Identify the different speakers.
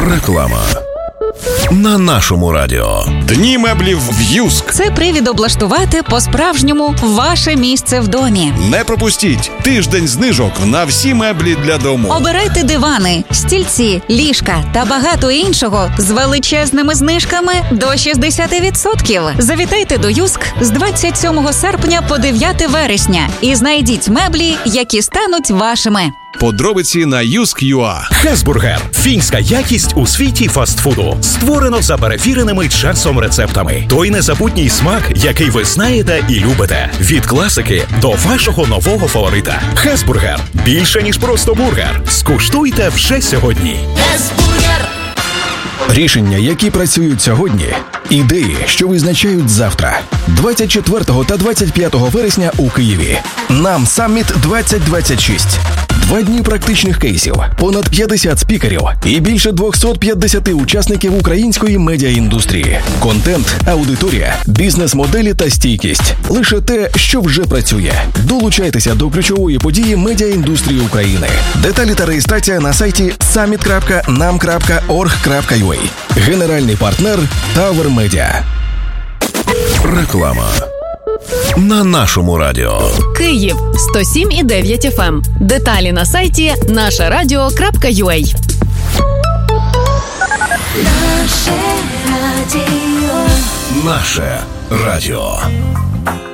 Speaker 1: Реклама. На нашому радіо.
Speaker 2: Дні меблів в Юск.
Speaker 3: Це привід облаштувати по-справжньому ваше місце в домі.
Speaker 2: Не пропустіть тиждень знижок на всі меблі для дому.
Speaker 3: Обирайте дивани, стільці, ліжка та багато іншого з величезними знижками до 60%. Завітайте до Юск з 27 серпня по 9 вересня і знайдіть меблі, які стануть вашими.
Speaker 2: Подробиці на Юск.ua.
Speaker 4: Хесбургер. Фінська якість у світі фастфуду. Створено за перевіреними часом рецептами. Той незабутній смак, який ви знаєте і любите. Від класики до вашого нового фаворита. Хесбургер. Більше, ніж просто бургер. Скуштуйте вже сьогодні.
Speaker 5: Хесбургер.
Speaker 1: Рішення, які працюють сьогодні. Ідеї, що визначають завтра. 24 та 25 вересня у Києві. Нам Самміт 2026. 2 дні практичних кейсів, понад 50 спікерів і більше 250 учасників української медіаіндустрії. Контент, аудиторія, бізнес-моделі та стійкість. Лише те, що вже працює. Долучайтеся до ключової події медіаіндустрії України. Деталі та реєстрація на сайті summit.nam.org.ua. Генеральний партнер Tower Media. Реклама. На нашому радіо.
Speaker 6: Київ 107,9 FM. Деталі на сайті нашарадіо.ua.
Speaker 5: Наше радіо.
Speaker 1: Наше радіо.